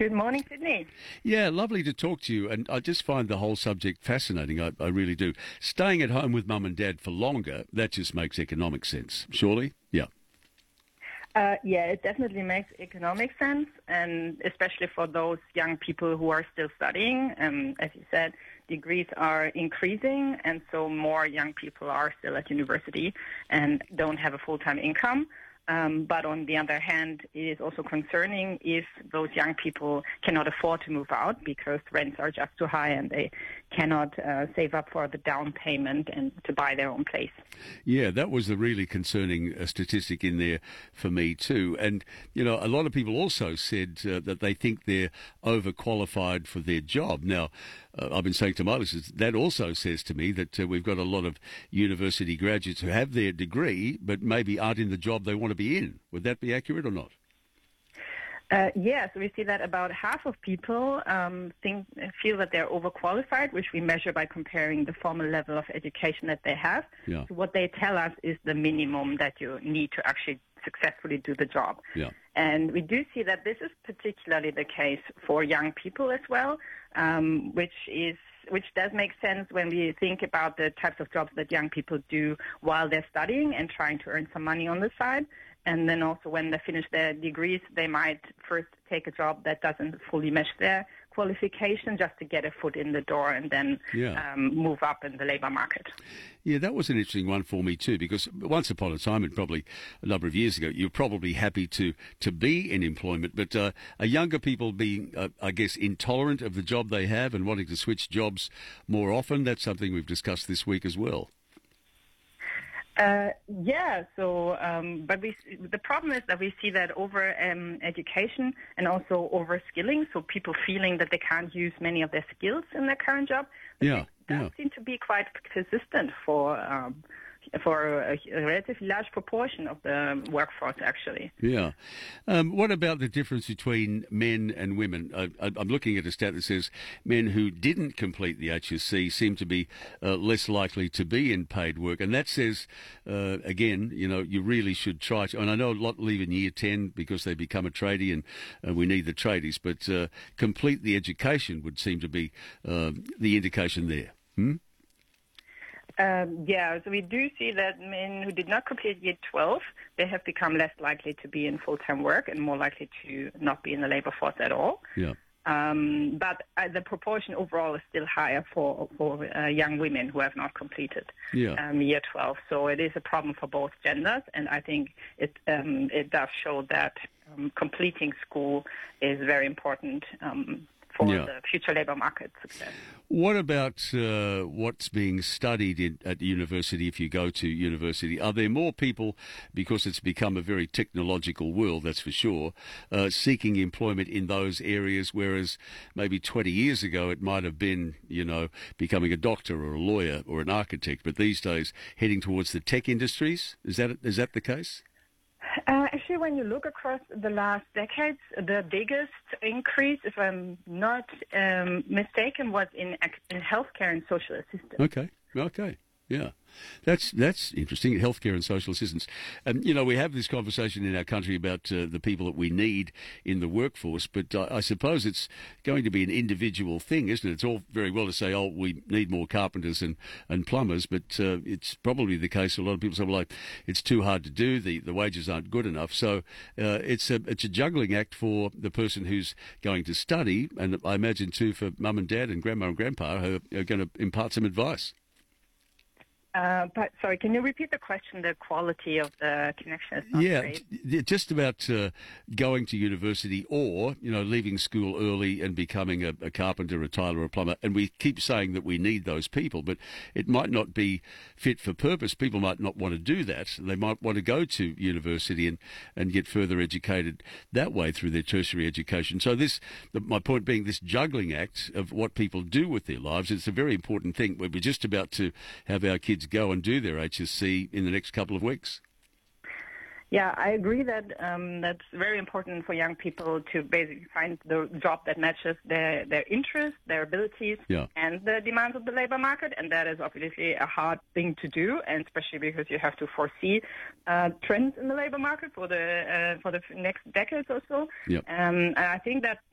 Good morning, Sydney. Yeah, lovely to talk to you. And I just find the whole subject fascinating. I really do. Staying at home with mum and dad for longer, that just makes economic sense, surely? Yeah. Yeah, it definitely makes economic sense, and especially for those young people who are still studying. As you said, degrees are increasing, and so more young people are still at university and don't have a full-time income. But on the other hand, it is also concerning if those young people cannot afford to move out because rents are just too high and they cannot save up for the down payment and to buy their own place. Yeah, that was a really concerning statistic in there for me too. And, you know, a lot of people also said that they think they're overqualified for their job. Now, I've been saying to my listeners, that also says to me that we've got a lot of university graduates who have their degree but maybe aren't in the job they want to be in. Would that be accurate or not? Yes, we see that about half of people feel that they're overqualified, which we measure by comparing the formal level of education that they have. Yeah. So what they tell us is the minimum that you need to actually successfully do the job. Yeah. And we do see that this is particularly the case for young people as well, which does make sense when we think about the types of jobs that young people do while they're studying and trying to earn some money on the side. And then also when they finish their degrees, they might first take a job that doesn't fully match their qualification just to get a foot in the door and then move up in the labour market. Yeah, that was an interesting one for me too, because once upon a time, and probably a number of years ago, you're probably happy to be in employment, but are younger people being, I guess, intolerant of the job they have and wanting to switch jobs more often? That's something we've discussed this week as well. But the problem is that we see that over education and also over skilling, so people feeling that they can't use many of their skills in their current job. That seem to be quite persistent for a relatively large proportion of the workforce, actually. Yeah. What about the difference between men and women? I'm looking at a stat that says men who didn't complete the HSC seem to be less likely to be in paid work. And that says, again, you know, you really should try to, and I know a lot leave in year 10 because they become a tradie and we need the tradies, but complete the education would seem to be the indication there. So we do see that men who did not complete year 12, they have become less likely to be in full-time work and more likely to not be in the labor force at all. Yeah. But the proportion overall is still higher for young women who have not completed year 12. So it is a problem for both genders, and I think it does show that completing school is very important for the future labour market success. What about what's being studied at university if you go to university? Are there more people, because it's become a very technological world, that's for sure, seeking employment in those areas, whereas maybe 20 years ago it might have been, you know, becoming a doctor or a lawyer or an architect, but these days heading towards the tech industries? Is that the case? Actually, when you look across the last decades, the biggest increase, if I'm not mistaken, was in healthcare and social assistance. Okay. Yeah, that's interesting. Healthcare and social assistance. You know, we have this conversation in our country about the people that we need in the workforce, but I suppose it's going to be an individual thing, isn't it? It's all very well to say, oh, we need more carpenters and plumbers, but it's probably the case a lot of people say, well, it's too hard to do, the wages aren't good enough. So it's a juggling act for the person who's going to study, and I imagine too for mum and dad and grandma and grandpa who are going to impart some advice. But sorry, can you repeat the question? The quality of the connection is not great. Just about going to university or, you know, leaving school early and becoming a carpenter, a tiler, or a plumber. And we keep saying that we need those people, but it might not be fit for purpose. People might not want to do that. They might want to go to university and get further educated that way through their tertiary education. So my point being, this juggling act of what people do with their lives, it's a very important thing. We're just about to have our kids go and do their HSC in the next couple of weeks. Yeah, I agree that that's very important for young people to basically find the job that matches their interests, their abilities, and the demands of the labor market. And that is obviously a hard thing to do, and especially because you have to foresee trends in the labor market for the next decades or so. Yep. And I think that